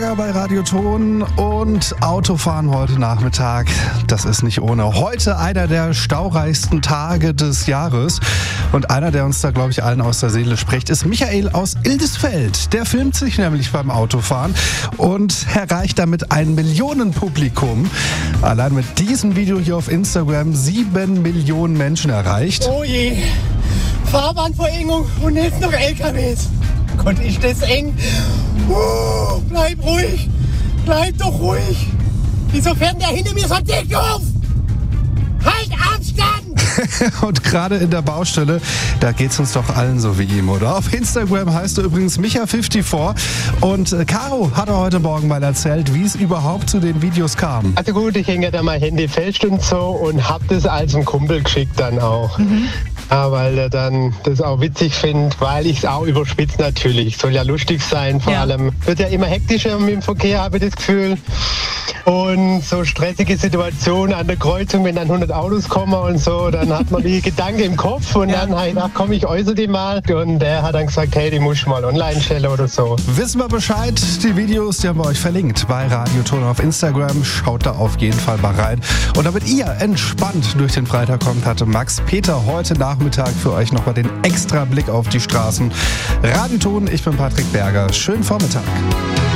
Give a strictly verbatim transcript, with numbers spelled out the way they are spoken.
Bei Radio Ton und Autofahren heute Nachmittag, das ist nicht ohne. Heute einer der staureichsten Tage des Jahres und einer, der uns da, glaube ich, allen aus der Seele spricht, ist Michael aus Ildesfeld. Der filmt sich nämlich beim Autofahren und erreicht damit ein Millionenpublikum. Allein mit diesem Video hier auf Instagram sieben Millionen Menschen erreicht. Oh je, Fahrbahnverengung und jetzt noch L K Ws. Gott, ist das eng. Uh, bleib ruhig, bleib doch ruhig. Wieso fährt der hinter mir so dick auf? Halt Abstand! Und gerade in der Baustelle, da geht's uns doch allen so wie ihm, oder? Auf Instagram heißt du übrigens Micha vierundfünfzig und äh, Caro hat er heute Morgen mal erzählt, wie es überhaupt zu den Videos kam. Also gut, ich hänge da mein Handy fest und so und hab das als ein Kumpel geschickt dann auch. Mhm. Ja, weil er dann das auch witzig findet, weil ich es auch überspitze natürlich. Soll ja lustig sein, vor ja. allem. Wird ja immer hektischer mit dem Verkehr, habe ich das Gefühl. Und so stressige Situationen an der Kreuzung, wenn dann hundert Autos kommen und so, dann hat man die Gedanken im Kopf und ja. dann habe ich gedacht, komm, ich äußere die mal. Und der hat dann gesagt, hey, die musst du mal online stellen oder so. Wissen wir Bescheid, die Videos, die haben wir euch verlinkt bei Radio Ton auf Instagram. Schaut da auf jeden Fall mal rein. Und damit ihr entspannt durch den Freitag kommt, hatte Max Peter heute Nachmittag für euch nochmal den extra Blick auf die Straßen. Radio Ton, ich bin Patrick Berger. Schönen Vormittag.